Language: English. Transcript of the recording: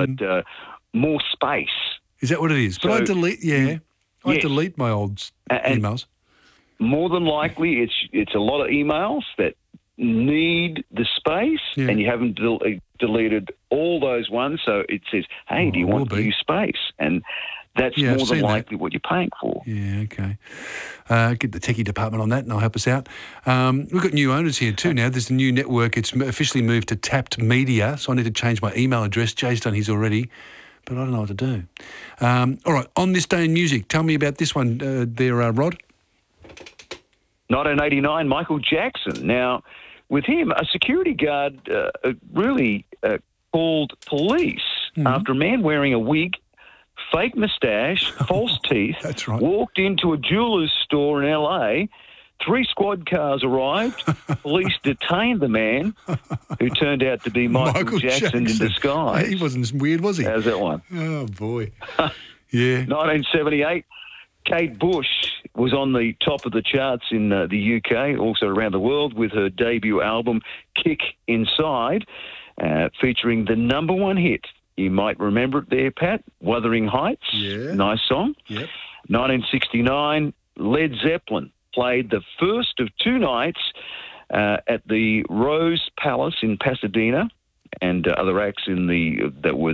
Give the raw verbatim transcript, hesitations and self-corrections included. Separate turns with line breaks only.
but
Mm.
uh, more space.
Is that what it is? But
So-
I delete, yeah, I
Yes.
delete my old s-
And-
emails.
More than likely, it's it's a lot of emails that need the space,
Yeah.
and you haven't del- uh, deleted all those ones. So it says, "Hey,
Oh,
do you
it will
want to
be.
use space?" And that's
Yeah, I've
more than
seen that.
likely what you're paying for.
Yeah, okay. Uh, get the techie department on that and they'll help us out. Um, we've got new owners here too now. There's a new network. It's m- officially moved to Tapped Media, so I need to change my email address. Jay's done his already, but I don't know what to do. Um, all right, on this day in music, tell me about this one uh, there, uh, Rod.
nineteen eighty-nine, Michael Jackson. Now, with him, a security guard uh, really uh, called police
Mm-hmm.
after a man wearing a wig, fake moustache, false teeth,
That's right.
walked into a jeweller's store in L A. Three squad cars arrived. Police detained the man, who turned out to be Michael, Jackson, in disguise.
He wasn't as weird, was he?
How's that one?
Oh, boy. Yeah.
nineteen seventy-eight, Kate Bush was on the top of the charts in uh, the U K, also around the world, with her debut album, Kick Inside, uh, featuring the number one hit. You might remember it there, Pat, Wuthering Heights.
Yeah.
Nice song.
Yep.
nineteen sixty-nine, Led Zeppelin played the first of two nights uh, at the Rose Palace in Pasadena, and uh, other acts in the that were